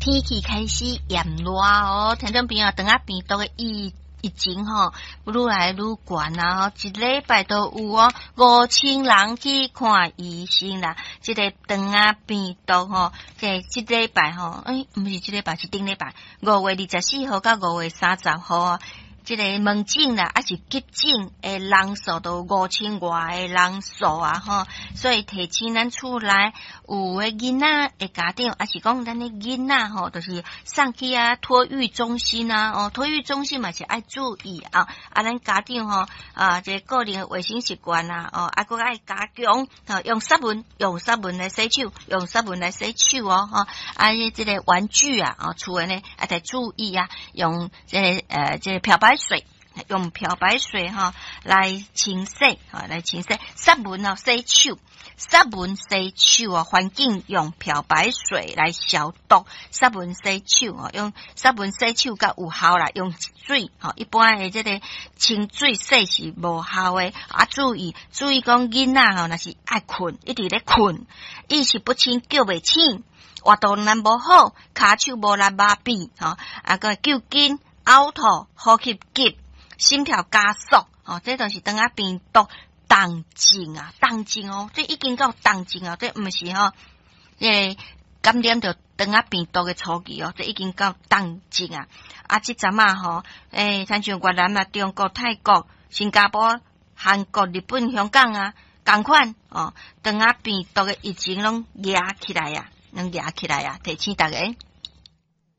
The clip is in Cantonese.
天气开始炎热哦，听众朋友，等下病毒的疫情吼，愈来愈悬啊！一礼拜都有哦，5000人去看医生啦。这个肠仔病毒吼，这礼拜吼，不是这礼拜，是顶礼拜，5月24号到5月30号啊。这个门诊啦，还是急诊的人数都5000外的人数啊，吼，所以提醒咱厝内有的囡仔的家长，还是讲咱的囡仔吼，就是送去托育中心啊，托育中心嘛是爱注意啊，咱家长吼这个人的卫生习惯啊，还佫爱加强用湿文来洗手，用湿文来洗手哦，这个玩具啊，厝的呢得注意啊，用这个漂白水，用漂白水来清洗，来清洗湿文洗手，湿文洗手环境用漂白水来消毒，湿文洗手用湿文洗手较有效啦，用水一般的这个清水洗是无效的注意讲囡仔若是爱困，一直咧困，意识不清，叫袂醒，活动能无好，骹手无力麻痹个抽筋、呕吐、呼吸急、心跳加速这都是肠仔病毒重症啊，重症哦，这已经到重症啊，这毋是感染着肠仔病毒的初期哦，这已经到重症啊！这阵亲像越南中国、泰国、新加坡、韩国、日本、香港同款肠仔病毒的疫情拢压起来啊，提醒大家。